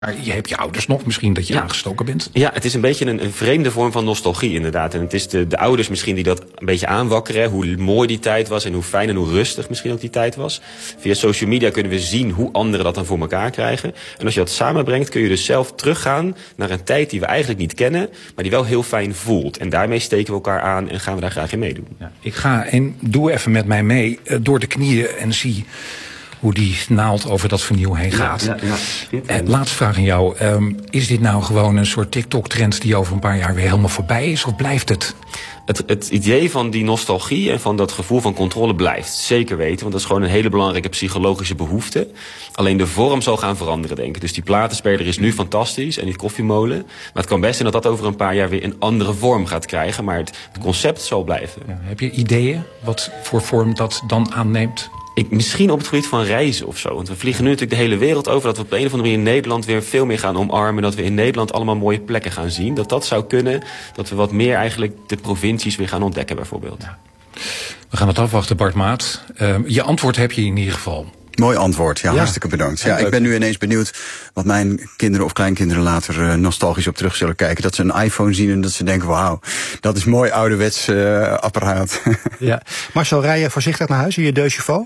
Je hebt je ouders nog, misschien dat je aangestoken bent. Ja, het is een beetje een vreemde vorm van nostalgie inderdaad. En het is de ouders misschien die dat een beetje aanwakkeren. Hoe mooi die tijd was en hoe fijn en hoe rustig misschien ook die tijd was. Via social media kunnen we zien hoe anderen dat dan voor elkaar krijgen. En als je dat samenbrengt kun je dus zelf teruggaan naar een tijd die we eigenlijk niet kennen, maar die wel heel fijn voelt. En daarmee steken we elkaar aan en gaan we daar graag in meedoen. Ja, ik ga en doe even met mij mee door de knieën en zie hoe die naald over dat vernieuw heen gaat. Laatste vraag aan jou. Is dit nou gewoon een soort TikTok-trend die over een paar jaar weer helemaal voorbij is? Of blijft het? Het idee van die nostalgie en van dat gevoel van controle blijft. Zeker weten, want dat is gewoon een hele belangrijke psychologische behoefte. Alleen de vorm zal gaan veranderen, denk ik. Dus die platenspeler is nu fantastisch en die koffiemolen. Maar het kan best zijn dat dat over een paar jaar weer een andere vorm gaat krijgen. Maar het concept zal blijven. Ja, heb je ideeën wat voor vorm dat dan aanneemt? Misschien op het gebied van reizen of zo. Want we vliegen nu natuurlijk de hele wereld over. Dat we op een of andere manier in Nederland weer veel meer gaan omarmen. Dat we in Nederland allemaal mooie plekken gaan zien. Dat zou kunnen. Dat we wat meer eigenlijk de provincies weer gaan ontdekken bijvoorbeeld. Ja. We gaan het afwachten, Bart Maat. Je antwoord heb je in ieder geval. Mooi antwoord, ja, hartstikke bedankt. Ja, ik ben nu ineens benieuwd wat mijn kinderen of kleinkinderen later nostalgisch op terug zullen kijken. Dat ze een iPhone zien en dat ze denken, wauw, dat is mooi ouderwets apparaat. Ja. Marcel, rij je voorzichtig naar huis in je Deux Chevaux?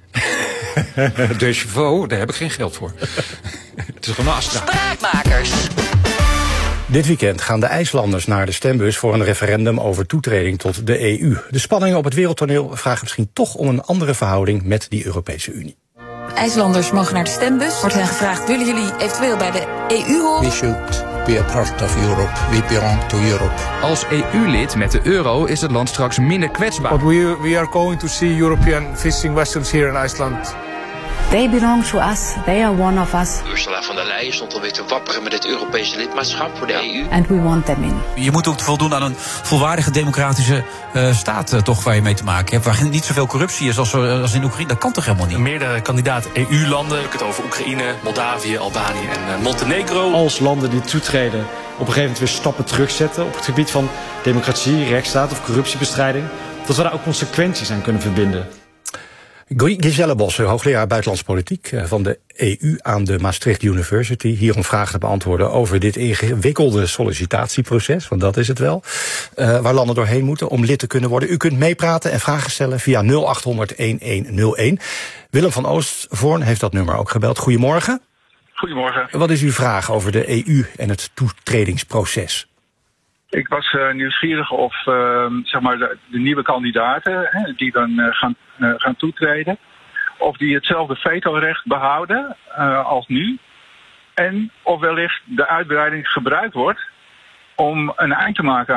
Deux Chevaux, daar heb ik geen geld voor. Het is gewoon een Astra. Spraakmakers. Dit weekend gaan de IJslanders naar de stembus voor een referendum over toetreding tot de EU. De spanningen op het wereldtoneel vragen misschien toch om een andere verhouding met die Europese Unie. IJslanders mogen naar de stembus. Wordt hen gevraagd, willen jullie eventueel bij de EU horen? We should be a part of Europe. We belong to Europe. Als EU-lid met de euro is het land straks minder kwetsbaar. But we are going to see European fishing vessels here in Iceland. They belong to us. They are one of us. Ursula von der Leyen stond alweer te wapperen met het Europese lidmaatschap voor de EU. And we want them in. Je moet ook voldoen aan een volwaardige democratische staat toch waar je mee te maken hebt. Waar niet zoveel corruptie is als in Oekraïne. Dat kan toch helemaal niet? Meerdere kandidaat EU-landen. Ik heb het over Oekraïne, Moldavië, Albanië en Montenegro. Als landen die toetreden op een gegeven moment weer stappen terugzetten op het gebied van democratie, rechtsstaat of corruptiebestrijding, dat we daar ook consequenties aan kunnen verbinden. Giselle Bos, hoogleraar buitenlandse politiek van de EU aan de Maastricht University. Hier om vragen te beantwoorden over dit ingewikkelde sollicitatieproces, want dat is het wel. Waar landen doorheen moeten om lid te kunnen worden. U kunt meepraten en vragen stellen via 0800-1101. Willem van Oostvoorn heeft dat nummer ook gebeld. Goedemorgen. Goedemorgen. Wat is uw vraag over de EU en het toetredingsproces? Ik was nieuwsgierig of zeg maar de nieuwe kandidaten die dan gaan toetreden, of die hetzelfde vetorecht behouden als nu. En of wellicht de uitbreiding gebruikt wordt om een eind te maken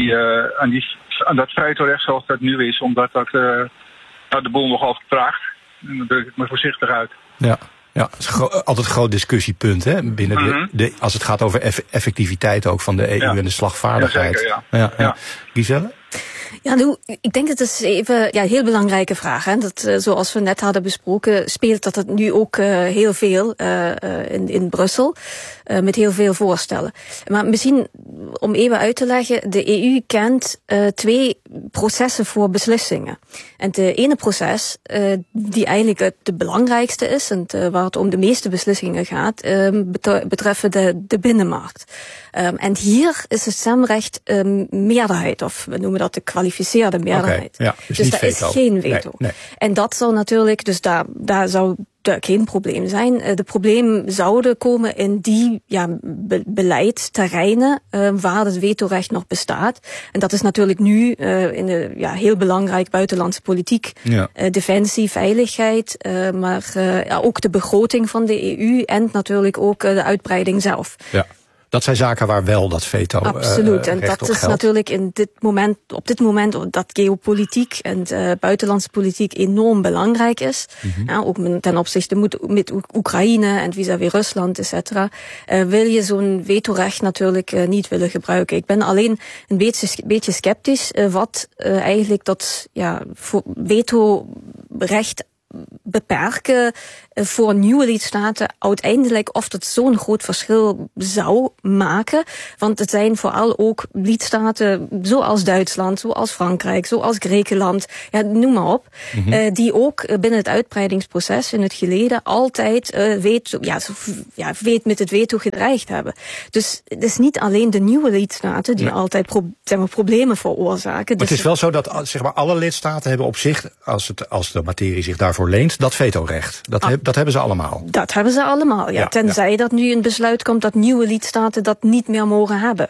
aan dat vetorecht zoals dat nu is. Omdat dat de boel nogal vraagt. En dan druk ik me voorzichtig uit. Ja. Ja, dat is altijd een groot discussiepunt binnen als het gaat over effectiviteit ook van de EU en de slagvaardigheid. Ja, zeker, ja. Giselle? Ja, nou, ik denk dat het is even een heel belangrijke vraag. Hè. Dat, zoals we net hadden besproken, speelt dat het nu ook heel veel in Brussel. Met heel veel voorstellen. Maar misschien om even uit te leggen, de EU kent twee processen voor beslissingen. En het ene proces, die eigenlijk het belangrijkste is en waar het om de meeste beslissingen gaat, betreffen de binnenmarkt. En hier is het stemrecht meerderheid, of we noemen dat de gekwalificeerde meerderheid. Okay, ja, dus daar is geen veto. Nee. En dat zou natuurlijk, dus daar zou geen probleem zijn. De probleem zouden komen in die beleidsterreinen waar het vetorecht nog bestaat. En dat is natuurlijk nu in de heel belangrijk buitenlandse politiek, defensie, veiligheid, maar ook de begroting van de EU en natuurlijk ook de uitbreiding zelf. Ja. Dat zijn zaken waar wel dat veto absoluut. En dat is natuurlijk op dit moment dat geopolitiek en buitenlandse politiek enorm belangrijk is. Ook ten opzichte met Oekraïne en vis-à-vis Rusland, et cetera. Wil je zo'n vetorecht natuurlijk niet willen gebruiken. Ik ben alleen een beetje sceptisch wat eigenlijk dat vetorecht beperken voor nieuwe lidstaten uiteindelijk of het zo'n groot verschil zou maken. Want het zijn vooral ook lidstaten zoals Duitsland, zoals Frankrijk, zoals Griekenland, ja, noem maar op, die ook binnen het uitbreidingsproces in het geleden altijd weet met het veto gedreigd hebben. Dus het is niet alleen de nieuwe lidstaten die altijd problemen veroorzaken. Maar het is wel zo dat zeg maar, alle lidstaten hebben op zich, als de materie zich daarvoor leent, dat vetorecht. Dat hebben ze allemaal. Dat hebben ze allemaal, ja. Tenzij dat nu een besluit komt dat nieuwe lidstaten dat niet meer mogen hebben.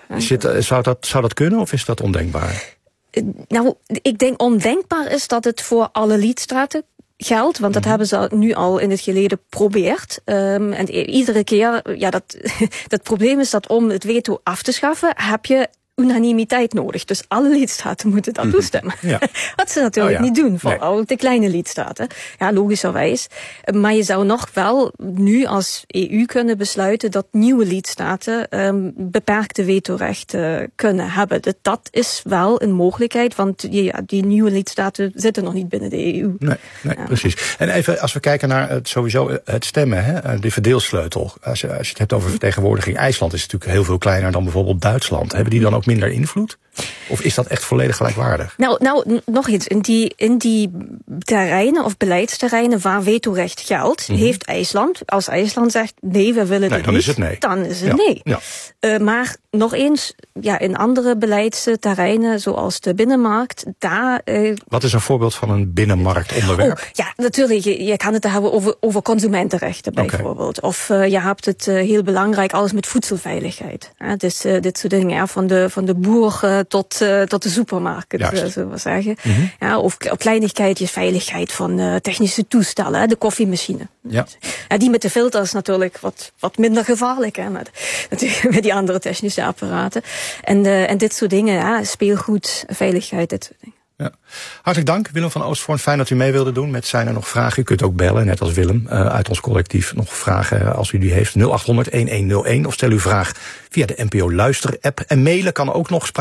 Zou dat kunnen of is dat ondenkbaar? Nou, ik denk ondenkbaar is dat het voor alle lidstaten geldt, want dat hebben ze nu al in het geleden geprobeerd. En iedere keer, dat probleem is dat om het veto af te schaffen, heb je unanimiteit nodig. Dus alle lidstaten moeten dat toestemmen. Ja. Wat ze natuurlijk niet doen, vooral de kleine lidstaten. Ja, logischerwijs. Maar je zou nog wel nu als EU kunnen besluiten dat nieuwe lidstaten beperkte vetorecht kunnen hebben. Dat is wel een mogelijkheid, want die nieuwe lidstaten zitten nog niet binnen de EU. Nee, precies. En even als we kijken naar sowieso het stemmen, de verdeelsleutel. Als je het hebt over vertegenwoordiging, IJsland is natuurlijk heel veel kleiner dan bijvoorbeeld Duitsland. Hebben die dan ook minder invloed? Of is dat echt volledig gelijkwaardig? Nou, nog iets. In die terreinen of beleidsterreinen waar vetorecht geldt, heeft IJsland, als IJsland zegt nee, we willen dit dan niet, is het nee. Dan is het nee. Ja. Maar nog eens, in andere beleidsterreinen, zoals de binnenmarkt, daar... Wat is een voorbeeld van een binnenmarktonderwerp? Ja, natuurlijk. Je kan het hebben over consumentenrechten bijvoorbeeld. Of je hebt het heel belangrijk, alles met voedselveiligheid. Dus dit soort dingen, van de boer tot de supermarkt, zullen we zeggen. Ja, of kleinigheidjes, veiligheid van technische toestellen, de koffiemachine. Ja. Die met de filters natuurlijk wat minder gevaarlijk, met die andere technische apparaten. En dit soort dingen, speelgoed, veiligheid, dit soort dingen. Ja. Hartelijk dank, Willem van Oostvoorn. Fijn dat u mee wilde doen met Zijn er nog vragen. U kunt ook bellen, net als Willem, uit ons collectief. Nog vragen als u die heeft. 0800-1101 of stel uw vraag via de NPO Luister-app. En mailen kan ook nog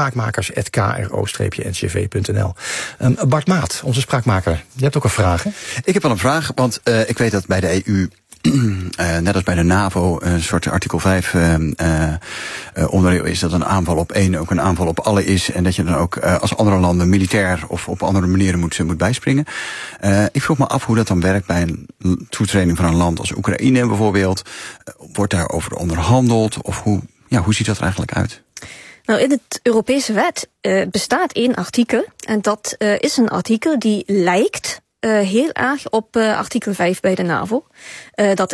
spraakmakers@kro-ncv.nl. Bart Maat, onze spraakmaker. Je hebt ook een vraag, hè? Ik heb wel een vraag, want ik weet dat bij de EU... net als bij de NAVO, een soort artikel 5 onderdeel is dat een aanval op één ook een aanval op alle is. En dat je dan ook als andere landen militair of op andere manieren moet bijspringen. Ik vroeg me af hoe dat dan werkt bij een toetreding van een land als Oekraïne bijvoorbeeld. Wordt daarover onderhandeld? Of hoe ziet dat er eigenlijk uit? Nou, in het Europese wet bestaat één artikel. En dat is een artikel die lijkt heel erg op artikel 5 bij de NAVO. Dat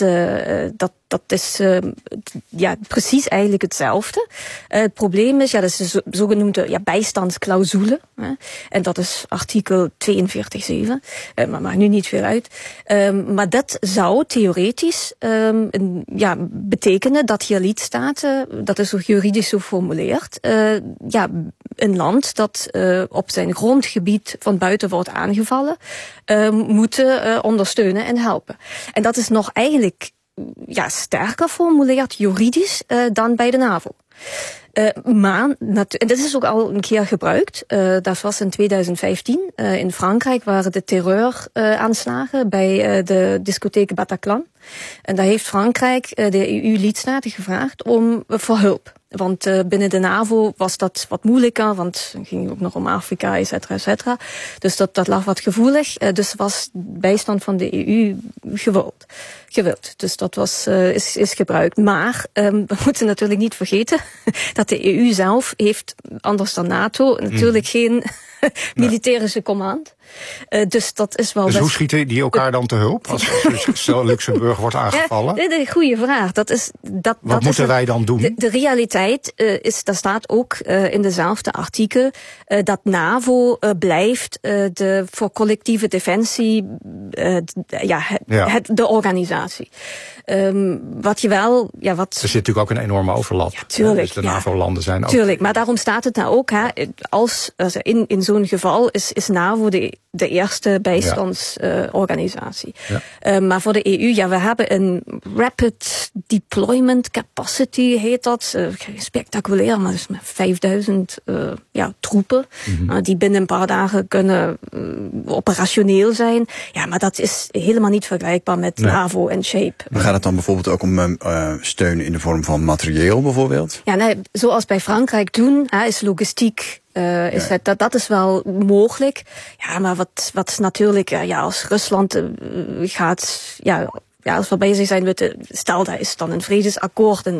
is precies eigenlijk hetzelfde. Het probleem is, dat is de zogenoemde bijstandsclausule. En dat is artikel 42.7. Maar maakt nu niet veel uit. Maar dat zou theoretisch betekenen dat je lidstaten, dat is ook juridisch zo formuleerd, een land dat op zijn grondgebied van buiten wordt aangevallen, moeten ondersteunen en helpen. En dat is nog eigenlijk sterker formuleerd juridisch dan bij de NAVO. Maar, en dat is ook al een keer gebruikt. Dat was in 2015. In Frankrijk waren de terreuraanslagen bij de discotheek Bataclan. En daar heeft Frankrijk de EU-lidstaten gevraagd voor hulp. Want binnen de NAVO was dat wat moeilijker, want het ging ook nog om Afrika, et cetera, et cetera. Dus dat lag wat gevoelig. Dus was bijstand van de EU gewild. Dus dat is gebruikt. Maar we moeten natuurlijk niet vergeten dat de EU zelf heeft, anders dan NATO, natuurlijk geen militaire command. Dus dat is wel. Dus hoe schieten die elkaar dan te hulp als Luxemburg wordt aangevallen? Ja, een goede vraag. Wat moeten wij dan doen? De realiteit is, daar staat ook in dezelfde artikel dat NAVO blijft voor collectieve defensie de organisatie. Wat je wel, Er zit natuurlijk ook een enorme overlap. Ja, tuurlijk. Dus de NAVO-landen zijn ook... Tuurlijk, maar daarom staat het nou ook, als in zo'n geval is NAVO de eerste bijstandsorganisatie. Maar voor de EU, we hebben een Rapid Deployment Capacity, heet dat. Spectaculair, maar dus met 5000 troepen. Die binnen een paar dagen kunnen operationeel zijn. Ja, maar dat is helemaal niet vergelijkbaar met NAVO en SHAPE. Maar gaat het dan bijvoorbeeld ook om steun in de vorm van materieel bijvoorbeeld? Ja, nee, zoals bij Frankrijk doen, is logistiek. Dat is wel mogelijk. Ja, maar wat natuurlijk, als Rusland gaat, als we bezig zijn met stel, daar is dan een vredesakkoord